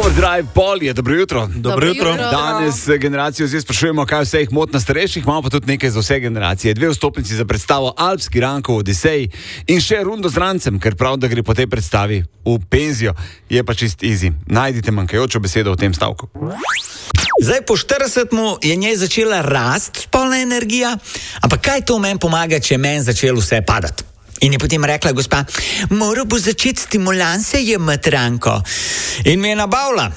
Overdrive Pol je, dobro jutro. Dobro jutro. Danes generacijo zdaj sprašujemo, kaj vse jih moti na starejših, imamo pa tudi nekaj za vse generacije. 2 vstopnici za predstavo Alpski Rankov Odisej in še rundo z Rancem, ker prav, da gre po tej predstavi v penzijo. Je pa čist easy. Najdite manjkajočo besedo v tem stavku. Zdaj po 40-mu je njej začela rast spolna energija, ampak kaj to meni pomaga, če je meni začelo vse padati? In je potem rekla gospa, moral bo začeti stimulanse jemati, Ranko. In mi je nabavila.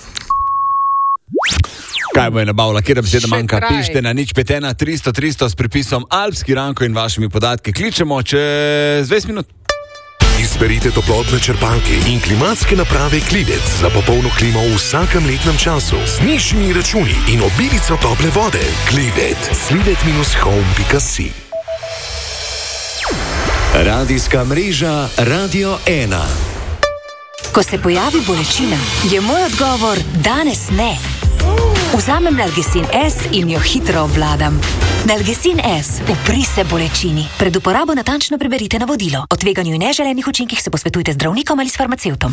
Kaj bo je nabavila? Kjera beseda manjka? Pišite na 051 300 300 s pripisom Alpski Ranko in vašimi podatki. Kličemo čez 20 minut. Izberite toplotne črpalke in klimatske naprave Klivec za popolno klimo v vsakem letnem času. Z nižjimi računi in obilico tople vode. Klivec. Slivet-home.si. Radijska mreža Radio 1. Ko se pojavi bolečina, je moj odgovor danes ne. Vzamem Nalgecin S in jo hitro obvladam. Nalgecin S, upri se bolečini. Pred uporabo natančno preberite navodilo. O tveganju in neželenih učinkih se posvetujte z zdravnikom ali s farmacevtom.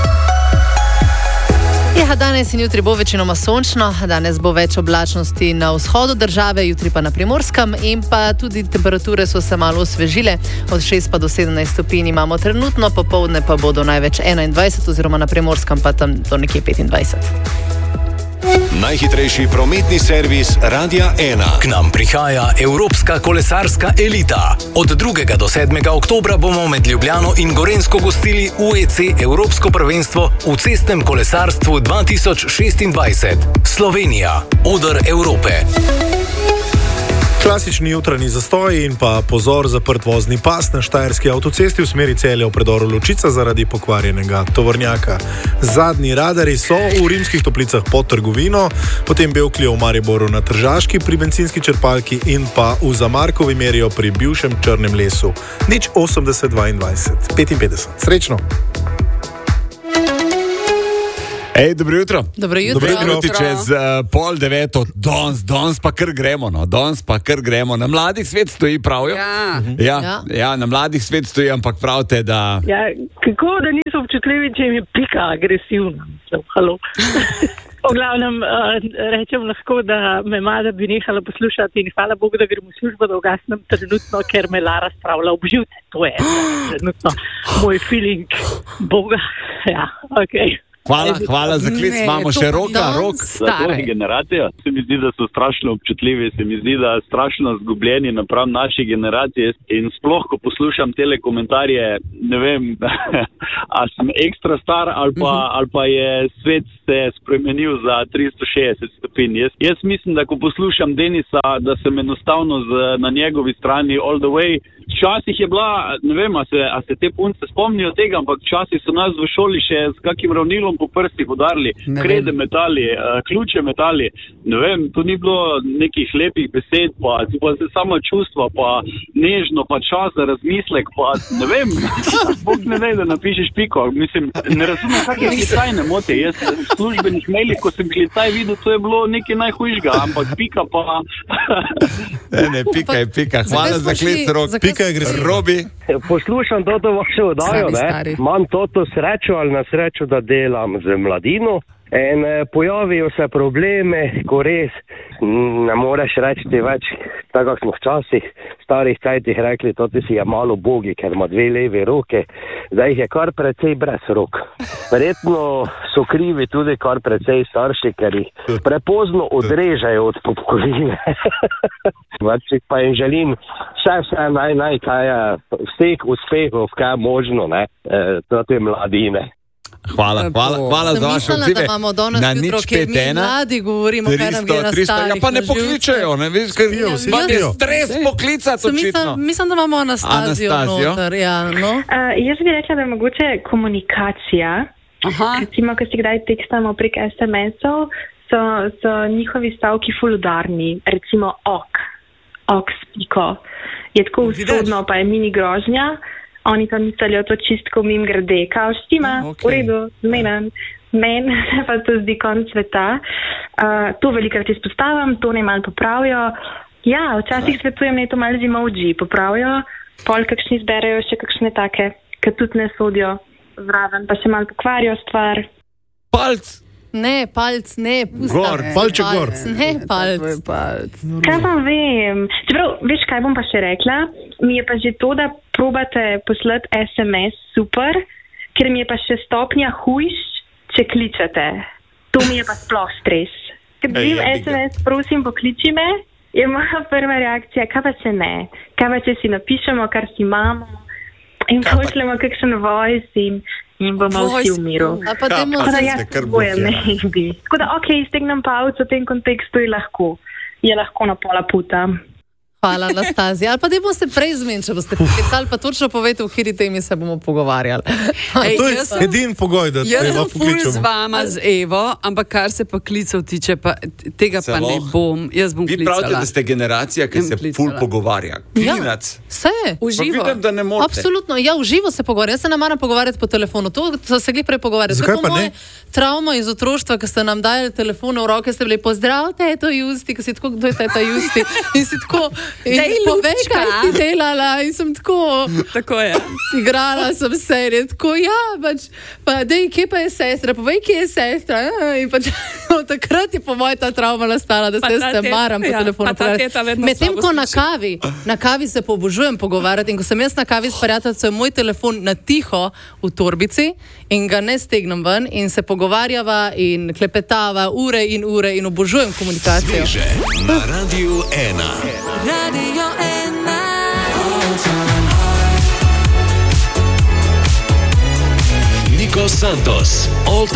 Ja, danes in jutri bo večinoma sončno, danes bo več oblačnosti na vzhodu države, jutri pa na Primorskem in pa tudi temperature so se malo osvežile, od 6 pa do 17 stopinj imamo trenutno, popoldne pa bodo največ 21 oziroma na Primorskem pa tam do nekje 25. Najhitrejši prometni servis Radia 1. K nam prihaja Evropska kolesarska elita. Od 2. do 7. oktobra bomo med Ljubljano in Gorenjsko gostili UEC Evropsko prvenstvo v cestnem kolesarstvu 2026. Slovenija, oder Evrope. Klasični jutranji zastoji in pa pozor zaprt vozni pas na štajerski avtocesti v smeri Celja v predoru Ločica zaradi pokvarjenega tovornjaka. Zadnji radari so v Rimskih Toplicah pod trgovino, potem Bevklija v Mariboru na Tržaški pri bencinski črpalki in pa v Zamarkovi merijo pri bivšem Črnem lesu. 080 22 55. Srečno! Ej, dobro jutro. Dobro jutro. Dobro jutro. Čez 8:30, danes pa kar gremo, no. Danes pa kar gremo. Na mladih svet stoji, pravijo? Ja, na mladih svet stoji, ampak pravite, da... Ja, kako da niso občutljivi, če jim je pika agresivna? Halo. V glavnem, rečem lahko, da me ima, da bi nehala poslušati in hvala Bogu, da grem v službo, da ugasnem trenutno, ker me Lara spravlja ob živce. To je trenutno moj feeling Boga. Ja, okej. Hvala za klic, imamo še Rok. Za to generacijo se mi zdi, da so strašno občutljivi, se mi zdi, da strašno zgubljeni napram naši generaciji in sploh, ko poslušam tele komentarje, ne vem, ali sem ekstra star ali pa je svet se spremenil za 360 stopinj. Jaz mislim, da ko poslušam Denisa, da sem enostavno na njegovi strani all the way. Včasih je bila, ne vem, a se te punce spomnijo tega, ampak včasih so nas v šoli še z kakim ravnilom po prstih udarili, krede metali, ključe metali. Ne vem, to ni bilo nekih lepih besed, pa se samo čustva, pa nežno, pa čas za razmislek, pa ne vem, Bog ne ve, da napišeš piko. Mislim, ne razumem, kakšne klicaj ne mote. Jaz v službenih mailih, ko sem klicaj videl, to je bilo nekaj najhujšega, ampak pika pa... Ne, pika. Hvala za klic, Rok. Pika je gre. Robi. Poslušam toto vašo oddajo, ne? Imam toto srečo ali nasrečo, da delam z mladino in pojavijo se probleme, ko res ne moreš reči več, tako kako smo včasih starih cajtih rekli, to si je malo bogi, ker ima 2 levi roke, zdaj jih je kar precej brez rok. Verjetno so krivi tudi kar precej starši, ker jih prepozno odrežejo od popkovine. Pa jim želim vse naj, kaj je vseh uspehov, kaj je možno, ne, te mladine. Hvala za vaše odzive. Da imamo danes jutro, ker mi mladi govorimo, kaj nam gre na starih. Ja, pa ne pokličajo, ne veš, ker je stres poklicati očitno. Mislim, da imamo Anastazijo noter. Jaz bi rekla, da je mogoče komunikacija. Recimo, ko si kdaj tekstamo prek SMS-ov, so njihovi stavki ful udarni. Recimo ok s piko. Je tako usodno, pa je mini grožnja. Oni pa mislijo to čistko mim grede. Kao štima, v redu, zmenen. Meni pa to zdi konc sveta. To velikrat izpostavim, to ne malo popravijo. Ja, včasih svetujem, ne to malo z emoji popravijo, pol kakšni zberejo še kakšne take, ki tudi ne sodijo zraven, pa še malo pokvarijo stvar. Palc Ne, palc, ne, pusti. Palček gor. Ne, palc. Kaj pa vem? Čeprav, veš, kaj bom pa še rekla? Mi je pa že to, da probate poslati SMS super, ker mi je pa še stopnja hujš, če kličete. To mi je pa sploh stres. Ker dobim SMS, prosim, pokliči me, je moja prva reakcija, kaj pa če ne? Kaj pa če si napišemo, kar si imamo in pošljemo kakšen voice in bomo vsi v miru. Tako da jaz bojem, ne bi. Tako da, iztegnem palc v tem kontekstu je lahko na pola puta. Hvala, Anastazija. Ali pa da boste prej zmenili, če boste poklicali, pa točno povejte, v kateri temi se bomo pogovarjali. To je edini pogoj, da jaz sem ful z vama, z Evo, ampak kar se pa klicev tiče, pa tega pa ne bom. Jaz bom klicala. Vi pravite, da ste generacija, ki se ful pogovarja. Klinac. Se je. V živo. Vidim, da ne morate. Absolutno. Ja, v živo se pogovarja. Jaz se ne maram pogovarjati po telefonu. To se glih prej pogovarjati. Zakaj pa ne? Trauma iz otroštva, ko ste nam dali telefone v roke, ste bili pozdrav, teto Justi, ko si tako, kdo je teta Justi. In si tako, povej, kaj si delala. In sem tako je. Igrala sem se in je tako, pa dej, kje pa je sestra, povej, kje je sestra. In pač takrat je po moje ta trauma nastala, da se maram po telefonu pogovarjati. Medtem ko na kavi se pobožujem pogovarjati in ko sem jaz na kavi s prijateljcem, je moj telefon na tiho v torbici in ga ne stegnem ven in se pogovarjava in klepetava ure in obožujem komunikacijo. Sveže na Radiu 1. Radio 1. Nico Santos.